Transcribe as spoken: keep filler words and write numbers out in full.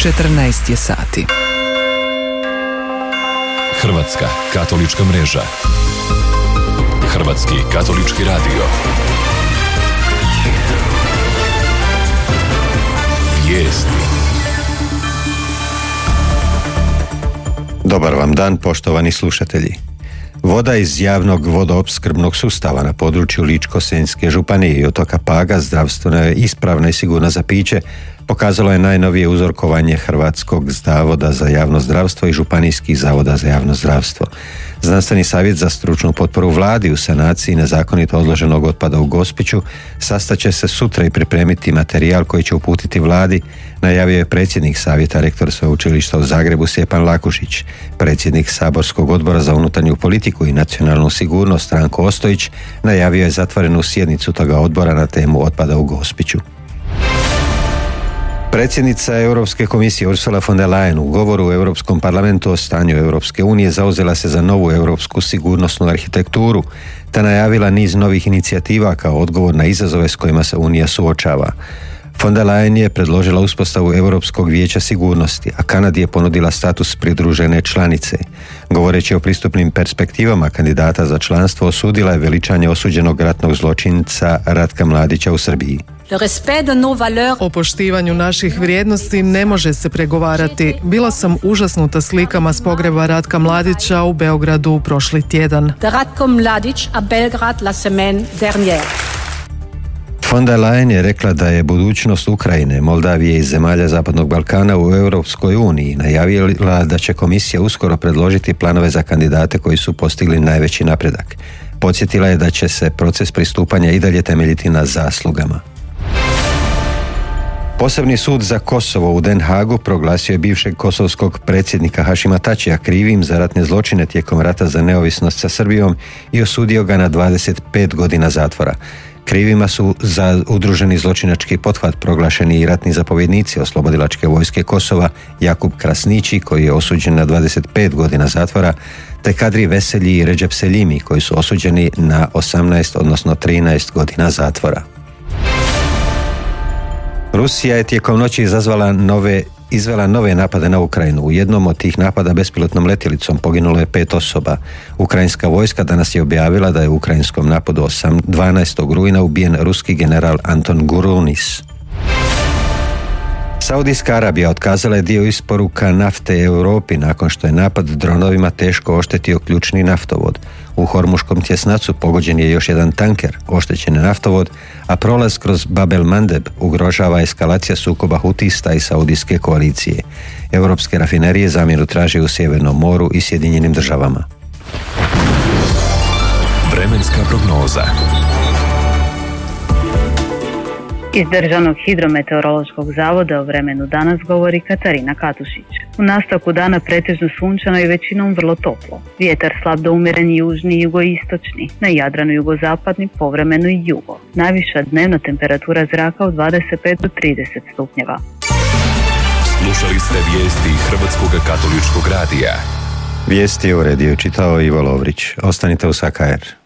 četrnaest je sati. Hrvatska katolička mreža. Hrvatski katolički radio. Vijesti. Dobar vam dan, poštovani slušatelji. Voda iz javnog vodoopskrbnog sustava na području Ličko-senjske županije i otoka Paga zdravstveno je ispravna i sigurna za piće, pokazalo je najnovije uzorkovanje Hrvatskog zavoda za javno zdravstvo i županijskih zavoda za javno zdravstvo. Znanstveni savjet za stručnu potporu vladi u sanaciji nezakonito odloženog otpada u Gospiću sastaće se sutra i pripremiti materijal koji će uputiti vladi, najavio je predsjednik savjeta rektor sveučilišta u Zagrebu Stjepan Lakušić. Predsjednik saborskog odbora za unutarnju politiku i nacionalnu sigurnost Ranko Ostojić najavio je zatvorenu sjednicu toga odbora na temu otpada u Gospiću. Predsjednica Europske komisije Ursula von der Leyen u govoru u Europskom parlamentu o stanju Europske unije zauzela se za novu europsku sigurnosnu arhitekturu, te najavila niz novih inicijativa kao odgovor na izazove s kojima se Unija suočava. Von der Leyen je predložila uspostavu Europskog vijeća sigurnosti, a Kanadi je ponudila status pridružene članice. Govoreći o pristupnim perspektivama kandidata za članstvo, osudila je veličanje osuđenog ratnog zločinca Ratka Mladića u Srbiji. O poštivanju naših vrijednosti ne može se pregovarati. Bila sam užasnuta slikama s pogreba Ratka Mladića u Beogradu prošli tjedan. Von der Leyen je rekla da je budućnost Ukrajine, Moldavije i zemalja Zapadnog Balkana u Europskoj uniji. Najavila da će komisija uskoro predložiti planove za kandidate koji su postigli najveći napredak. Podsjetila je da će se proces pristupanja i dalje temeljiti na zaslugama. Posebni sud za Kosovo u Den Haagu proglasio je bivšeg kosovskog predsjednika Hašima Tačija krivim za ratne zločine tijekom rata za neovisnost sa Srbijom i osudio ga na dvadeset pet godina zatvora. Krivima su za udruženi zločinački pothvat proglašeni i ratni zapovjednici oslobodilačke vojske Kosova Jakub Krasnići, koji je osuđen na dvadeset pet godina zatvora, te Kadri Veselji i Redžep Seljimi, koji su osuđeni na osamnaest odnosno trinaest godina zatvora. Rusija je tijekom noći izazvala nove izvela nove napade na Ukrajinu. U jednom od tih napada bespilotnom letjelicom poginulo je pet osoba. Ukrajinska vojska danas je objavila da je u ukrajinskom napadu dvanaestog rujna ubijen ruski general Anton Gurunis. Saudijska Arabija otkazala je dio isporuka nafte Europi nakon što je napad dronovima teško oštetio ključni naftovod. U Hormuškom tjesnacu pogođen je još jedan tanker, oštećen je naftovod, a prolaz kroz Bab el Mandeb ugrožava eskalacija sukoba hutista i saudijske koalicije. Europske rafinerije zamjenu traže u Sjevernom moru i Sjedinjenim državama. Vremenska prognoza. Iz Državnog hidrometeorološkog zavoda o vremenu danas govori Katarina Katušić. U nastavku dana pretežno sunčano i većinom vrlo toplo. Vjetar slab do umjeren južni i jugoistočni, na Jadranu jugozapadni, povremeno i jugo. Najviša dnevna temperatura zraka od dvadeset pet do trideset stupnjeva. Slušali ste vijesti Hrvatskog katoličkog radija. Vijesti je uredio čitao Ivo Lovrić. Ostanite uz H K R.